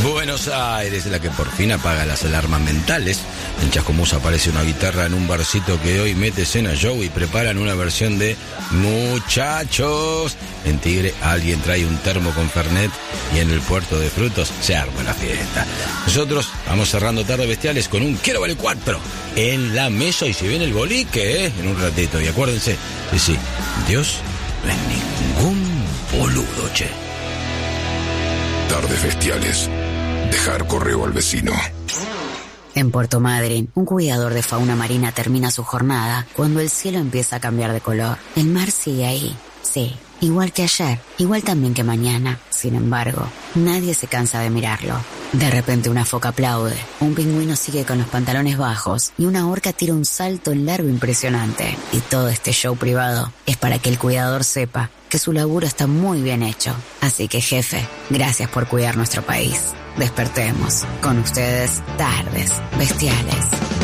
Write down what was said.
Buenos Aires, la que por fin apaga las alarmas mentales. En Chascomús aparece una guitarra en un barcito que hoy mete escena show y preparan una versión de Muchachos. En Tigre alguien trae un termo con Fernet y en el puerto de Frutos se arma la fiesta. Nosotros vamos cerrando Tardes Bestiales con un Quiero Vale 4 en la mesa y se viene el boliche, en un ratito. Y acuérdense, sí, Dios no es ningún boludo, che. Tardes Bestiales. Dejar correo al vecino. En Puerto Madryn, un cuidador de fauna marina termina su jornada cuando el cielo empieza a cambiar de color. El mar sigue ahí, sí, igual que ayer, igual también que mañana. Sin embargo, nadie se cansa de mirarlo. De repente una foca aplaude, un pingüino sigue con los pantalones bajos y una orca tira un salto largo impresionante. Y todo este show privado es para que el cuidador sepa que su laburo está muy bien hecho. Así que, jefe, gracias por cuidar nuestro país. Despertemos. Con ustedes, Tardes Bestiales.